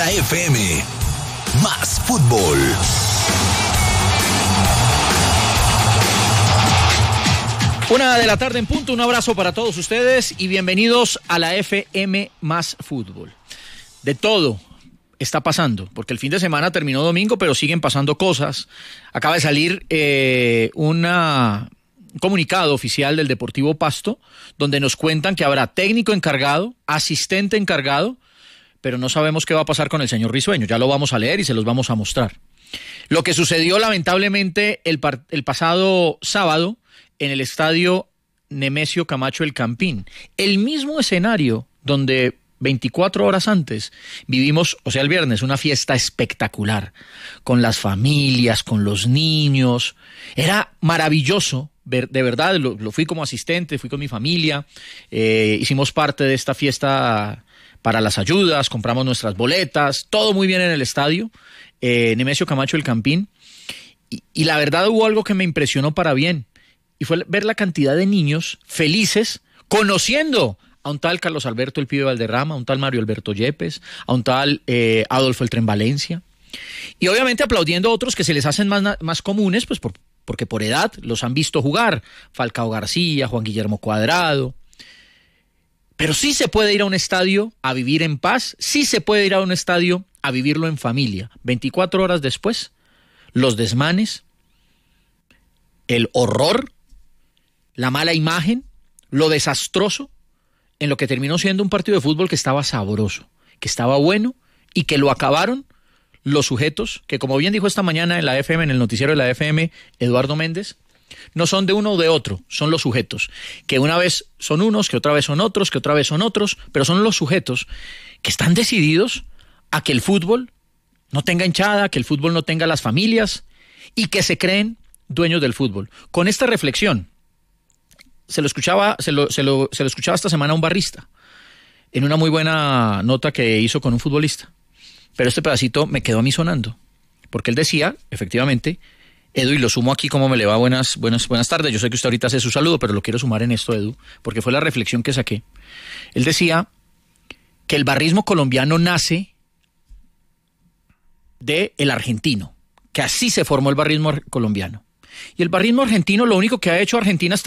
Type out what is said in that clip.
la FM. Más fútbol. Una de la tarde en punto, un abrazo para todos ustedes y bienvenidos a la FM Más Fútbol. De todo está pasando, porque el fin de semana terminó domingo, pero siguen pasando cosas. Acaba de salir un comunicado oficial del Deportivo Pasto, donde nos cuentan que habrá técnico encargado, asistente encargado, pero no sabemos qué va a pasar con el señor Risueño. Ya lo vamos a leer y se los vamos a mostrar. Lo que sucedió lamentablemente el pasado sábado en el estadio Nemesio Camacho El Campín, el mismo escenario donde 24 horas antes vivimos, o sea el viernes, una fiesta espectacular, con las familias, con los niños. Era maravilloso, de verdad, lo fui como asistente, fui con mi familia, hicimos parte de esta fiesta para las ayudas, compramos nuestras boletas, todo muy bien en el estadio, Nemesio Camacho El Campín, y la verdad hubo algo que me impresionó para bien, y fue ver la cantidad de niños felices conociendo a un tal Carlos Alberto El Pibe Valderrama, a un tal Mario Alberto Yepes, a un tal Adolfo El Tren Valencia, y obviamente aplaudiendo a otros que se les hacen más comunes, pues porque por edad los han visto jugar, Falcao García, Juan Guillermo Cuadrado. Pero sí se puede ir a un estadio a vivir en paz, sí se puede ir a un estadio a vivirlo en familia. 24 horas después, los desmanes, el horror, la mala imagen, lo desastroso, en lo que terminó siendo un partido de fútbol que estaba sabroso, que estaba bueno y que lo acabaron los sujetos, que como bien dijo esta mañana en la FM, en el noticiero de la FM, Eduardo Méndez, no son de uno o de otro, son los sujetos, que una vez son unos, que otra vez son otros, que otra vez son otros, pero son los sujetos que están decididos a que el fútbol no tenga hinchada, que el fútbol no tenga las familias y que se creen dueños del fútbol. Con esta reflexión, se lo escuchaba esta semana a un barrista, en una muy buena nota que hizo con un futbolista, pero este pedacito me quedó a mí sonando, porque él decía, efectivamente, Edu, y lo sumo aquí como me le va, buenas tardes, yo sé que usted ahorita hace su saludo, pero lo quiero sumar en esto, Edu, porque fue la reflexión que saqué. Él decía que el barrismo colombiano nace del argentino, que así se formó el barrismo colombiano. Y el barrismo argentino lo único que ha hecho Argentina es